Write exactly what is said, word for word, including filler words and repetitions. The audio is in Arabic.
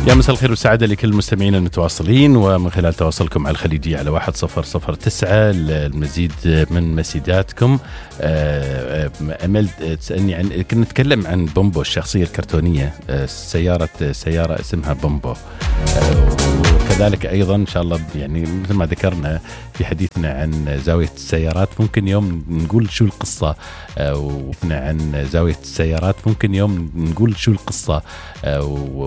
يا مساء الخير والسعادة لكل المستمعين المتواصلين ومن خلال تواصلكم على الخليجية على واحد صفر صفر تسعة المزيد من مسيداتكم. أمل تسألني عن كنا نتكلم عن بومبو الشخصية الكرتونية، سيارة سيارة اسمها بومبو، وكذلك أيضا إن شاء الله يعني مثل ما ذكرنا في حديثنا عن زاوية السيارات ممكن يوم نقول شو القصة، وفنا عن زاوية السيارات ممكن يوم نقول شو القصة